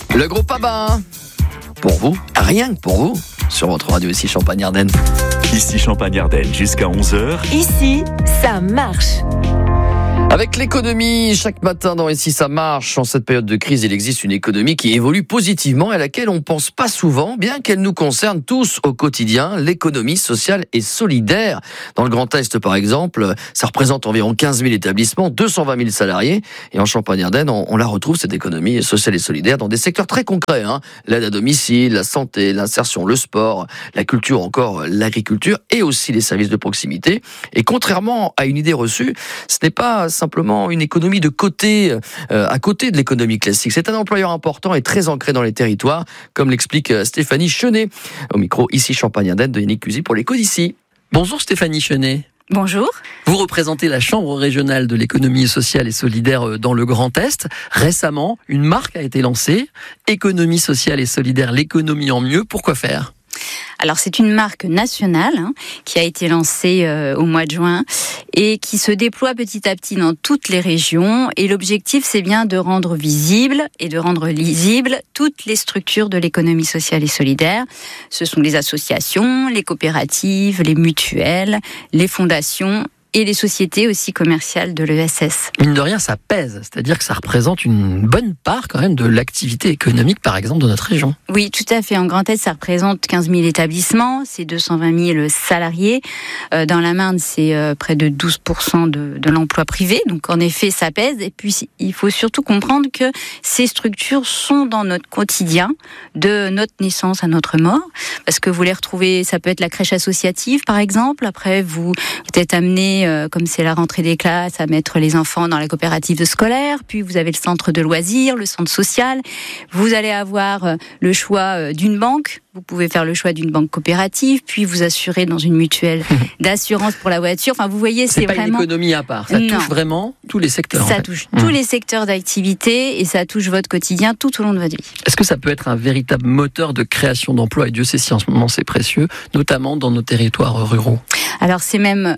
Le groupe ABBA, pour vous, rien que pour vous, sur votre radio ici Champagne-Ardenne. Ici Champagne-Ardenne jusqu'à 11h. Ici, ça marche. Avec l'économie, chaque matin dans Ici ça marche, en cette période de crise, il existe une économie qui évolue positivement et à laquelle on pense pas souvent, bien qu'elle nous concerne tous au quotidien, l'économie sociale et solidaire. Dans le Grand Est, par exemple, ça représente environ 15 000 établissements, 220 000 salariés. Et en Champagne-Ardenne, on la retrouve, cette économie sociale et solidaire, dans des secteurs très concrets. L'aide à domicile, la santé, l'insertion, le sport, la culture, encore l'agriculture et aussi les services de proximité. Et contrairement à une idée reçue, ce n'est pas simplement une économie de côté, à côté de l'économie classique. C'est un employeur important et très ancré dans les territoires, comme l'explique Stéphanie Chenet, au micro ici Champagne-Ardenne de Yannick Cusy pour l'Écho d'ici. Bonjour Stéphanie Chenet. Bonjour. Vous représentez la Chambre régionale de l'économie sociale et solidaire dans le Grand Est. Récemment, une marque a été lancée, Économie sociale et solidaire, l'économie en mieux. Pourquoi faire ? Alors c'est une marque nationale qui a été lancée au mois de juin et qui se déploie petit à petit dans toutes les régions. Et l'objectif, c'est bien de rendre visible et de rendre lisible toutes les structures de l'économie sociale et solidaire. Ce sont les associations, les coopératives, les mutuelles, les fondations et les sociétés aussi commerciales de l'ESS. Mine de rien, ça pèse, c'est-à-dire que ça représente une bonne part quand même de l'activité économique, par exemple, de notre région. Oui, tout à fait. En Grand Est, ça représente 15 000 établissements, c'est 220 000 salariés. Dans la Marne, c'est près de 12% de l'emploi privé. Donc, en effet, ça pèse. Et puis, il faut surtout comprendre que ces structures sont dans notre quotidien, de notre naissance à notre mort. Parce que vous les retrouvez, ça peut être la crèche associative, par exemple. Après, vous êtes amené, comme c'est la rentrée des classes, à mettre les enfants dans la coopérative scolaire. Puis vous avez le centre de loisirs, le centre social. Vous allez avoir le choix d'une banque. Vous pouvez faire le choix d'une banque coopérative, puis vous assurer dans une mutuelle d'assurance pour la voiture. Enfin, vous voyez, c'est pas vraiment une économie à part. Ça touche vraiment tous les secteurs. Ça touche tous les secteurs d'activité et ça touche votre quotidien tout au long de votre vie. Est-ce que ça peut être un véritable moteur de création d'emplois ? Et Dieu sait si en ce moment c'est précieux, notamment dans nos territoires ruraux. Alors c'est même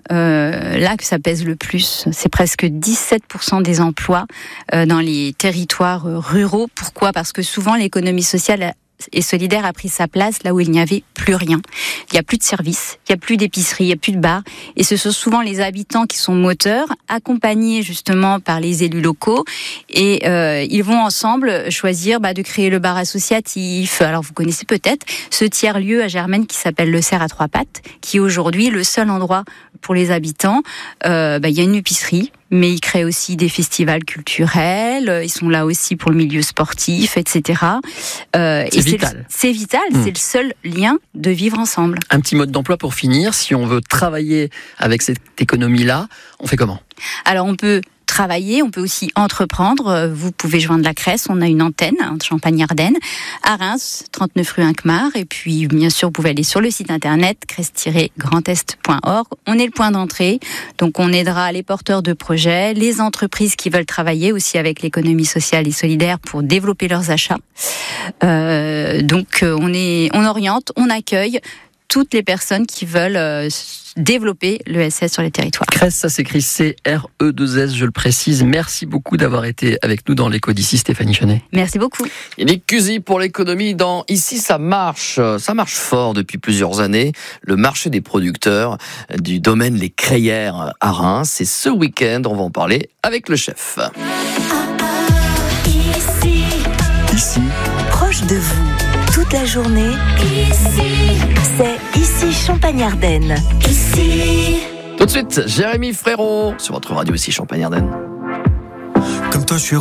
là que ça pèse le plus. C'est presque 17% des emplois dans les territoires ruraux. Pourquoi ? Parce que souvent l'économie sociale et solidaire a pris sa place là où il n'y avait plus rien. Il n'y a plus de services, il n'y a plus d'épicerie, il n'y a plus de bar. Et ce sont souvent les habitants qui sont moteurs, accompagnés justement par les élus locaux. Et ils vont ensemble choisir de créer le bar associatif. Alors vous connaissez peut-être ce tiers-lieu à Germaine qui s'appelle le Cerf à trois pattes, qui est aujourd'hui le seul endroit pour les habitants. Il y a une épicerie, mais ils créent aussi des festivals culturels, ils sont là aussi pour le milieu sportif, etc. C'est vital. C'est vital, c'est le seul lien de vivre ensemble. Un petit mode d'emploi pour finir, si on veut travailler avec cette économie-là, on fait comment ? Alors on peut travailler, on peut aussi entreprendre. Vous pouvez joindre la Cresse, on a une antenne en Champagne-Ardenne, à Reims, 39 rue Inquemare. Et puis, bien sûr, vous pouvez aller sur le site internet cresse-grandest.org. On est le point d'entrée, donc on aidera les porteurs de projets, les entreprises qui veulent travailler aussi avec l'économie sociale et solidaire pour développer leurs achats. Donc, on oriente, on accueille toutes les personnes qui veulent développer l'ESS sur les territoires. Cresse, ça s'écrit C-R-E-2-S, je le précise. Merci beaucoup d'avoir été avec nous dans l'Écho d'ici, Stéphanie Chenet. Merci beaucoup. Yannick Cusy pour l'économie dans Ici ça marche. Ça marche fort depuis plusieurs années. Le marché des producteurs du domaine Les Crayères à Reims. C'est ce week-end, on va en parler avec le chef. Ici, proche de vous, toute la journée. C'est Ici Champagne-Ardenne. Tout de suite, Jérémy Frérot sur votre radio ici Champagne-Ardenne. Comme toi, je suis